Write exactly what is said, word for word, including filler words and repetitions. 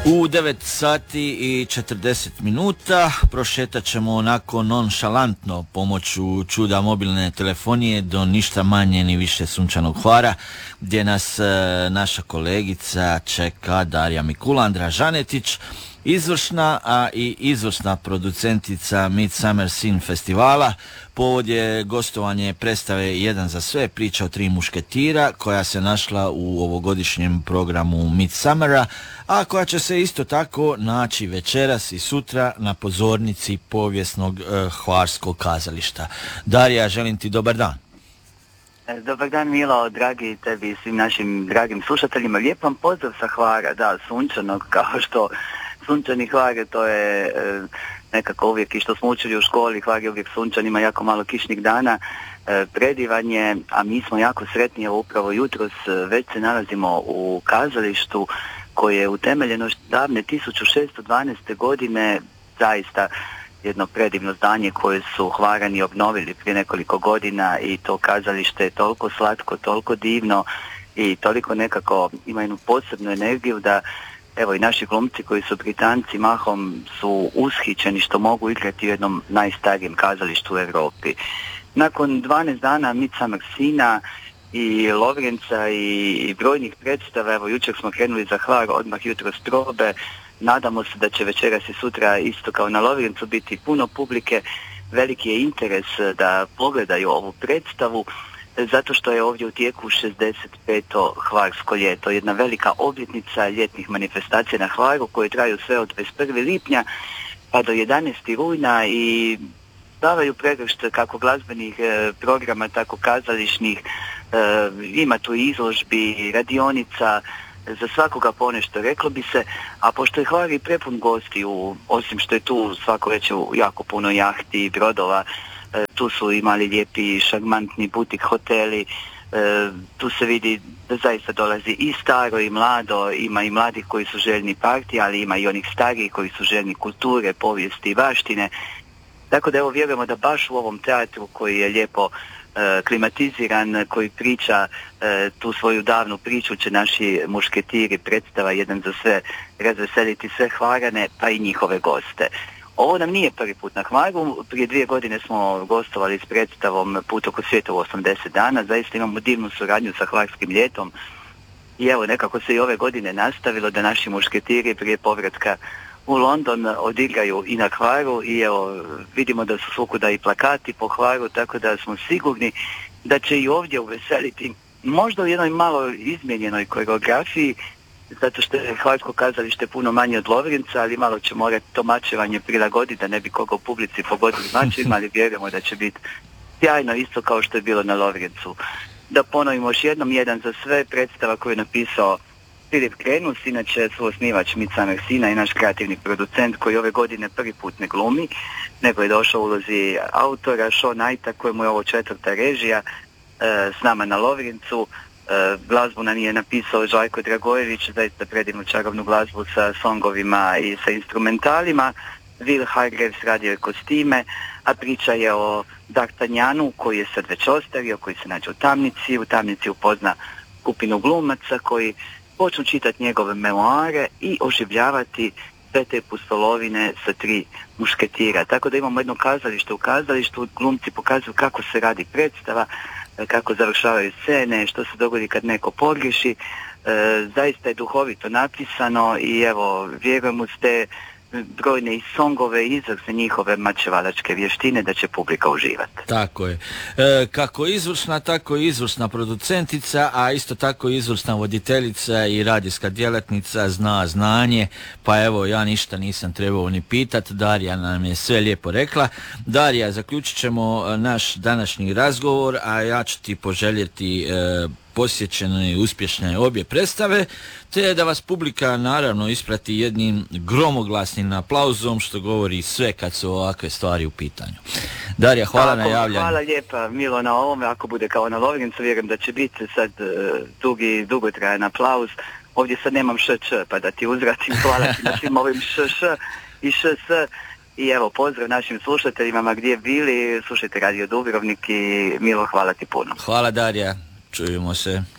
U devet sati i četrdeset minuta prošetat ćemo onako nonšalantno pomoću čuda mobilne telefonije do ništa manje ni više Sunčanog Hvara, gdje nas e, naša kolegica čeka Darija Mikulandra Žanetić, izvršna, a i izvršna producentica Midsummer Scene festivala. Povod je gostovanje predstave Jedan za sve, priča o tri mušketira, koja se našla u ovogodišnjem programu Midsummera, a koja će se isto tako naći večeras i sutra na pozornici povijesnog eh, Hvarskog kazališta. Darija, želim ti dobar dan. Dobar dan, Milo, dragi tebi i svim našim dragim slušateljima. Lijep vam pozdrav sa Hvara, da, sunčanog, kao što sunčani Hvar, to je e, nekako uvijek, i što smo učili u školi, Hvar je uvijek sunčan, ima jako malo kišnih dana, e, predivan je, a mi smo jako sretni, evo upravo jutros već se nalazimo u kazalištu koje je utemeljeno davne tisuću šesto dvanaeste. godine, zaista jedno predivno zdanje koje su Hvarani obnovili prije nekoliko godina, i to kazalište je toliko slatko, toliko divno i toliko nekako ima jednu posebnu energiju da evo i naši glumci koji su Britanci mahom su ushićeni što mogu igrati u jednom najstarijem kazalištu u Europi. Nakon dvanaest dana Midsummer Scena i Lovrenca i, i brojnih predstava, evo jučer smo krenuli za Hvar, odmah jutros probe, nadamo se da će večeras i sutra isto kao na Lovrencu biti puno publike. Veliki je interes da pogledaju ovu predstavu, zato što je ovdje u tijeku šezdeset peto Hvarsko ljeto, jedna velika obljetnica ljetnih manifestacija na Hvaru koje traju sve od dvadeset prvog lipnja pa do jedanaestog rujna i davaju pregršt kako glazbenih e, programa, tako kazališnih, e, ima tu izložbi, radionica, za svakoga ponešto, reklo bi se, a pošto je Hvar i prepun gostiju, osim što je tu svako već jako puno jahti i brodova, tu su imali lijepi šarmantni butik hoteli, e, tu se vidi da zaista dolazi i staro i mlado, ima i mladih koji su željni partija, ali ima i onih starijih koji su željni kulture, povijesti i baštine. Tako da evo vjerujemo da baš u ovom teatru koji je lijepo e, klimatiziran, koji priča e, tu svoju davnu priču, će naši mušketiri, predstava Jedan za sve, razveseliti sve Hvarane pa i njihove goste. Ovo nam nije prvi put na Hvaru, prije dvije godine smo gostovali s predstavom Put oko svijeta u osamdeset dana, zaista imamo divnu suradnju sa Hvarskim ljetom i evo nekako se i ove godine nastavilo da naši mušketiri prije povratka u London odigraju i na Hvaru i evo vidimo da su svukuda i plakati po Hvaru, tako da smo sigurni da će i ovdje uveseliti, možda u jednoj malo izmijenjenoj koreografiji, zato što je Hvarsko kazalište puno manje od Lovrenca, ali malo će morati to mačevanje prilagoditi da ne bi koga u publici pogodili mačevima, ali vjerujemo da će biti sjajno isto kao što je bilo na Lovrencu. Da ponovimo još jednom, Jedan za sve, predstava koju je napisao Filip Krenus, inače suosnivač Midsummer Scena i naš kreativni producent koji ove godine prvi put ne glumi, nego je došao u ulozi autora, Sean Knighta, kojemu je ovo četvrta režija, e, s nama na Lovrencu. Uh, glazbu nam je napisao Žajko Dragojević, zaista predivnu čarobnu glazbu sa songovima i sa instrumentalima. Will Hargraves radio je kostime, a priča je o D'Artagnanu koji je sad već ostario, koji se nađe u tamnici, u tamnici upozna skupinu glumaca koji počnu čitati njegove memoare i oživljavati sve te pustolovine sa tri mušketira. Tako da imamo jedno kazalište u kazalištu, glumci pokazuju kako se radi predstava, kako završavaju scene, što se dogodi kad neko pogriješi. E, zaista je duhovito napisano i evo, vjerujem uz te brojne i songove i izvrste njihove mačevalačke vještine da će publika uživati. Tako je. E, kako izvršna, tako i izvršna producentica, a isto tako izvršna voditeljica i radijska djelatnica, zna znanje, pa evo ja ništa nisam trebao ni pitat, Darija nam je sve lijepo rekla. Darija, zaključit ćemo naš današnji razgovor, a ja ću ti poželjeti e, posjećene i uspješne obje predstave, te da vas publika naravno isprati jednim gromoglasnim aplauzom, što govori sve kad su ovakve stvari u pitanju. Darija, hvala Tako, na javljanju. Hvala lijepa, Milo, na ovome. Ako bude kao na Lovrencu, vjerujem da će biti sad uh, dugi, dugotrajan aplauz. Ovdje sad nemam š-č, pa da ti uzvratim. Hvala ti na svim ovim š-š i š-s. I evo, pozdrav našim slušateljima, ma gdje bili, slušajte Radio Dubrovnik i Milo, hvala ti puno. Hvala, Darija. Čujemo se.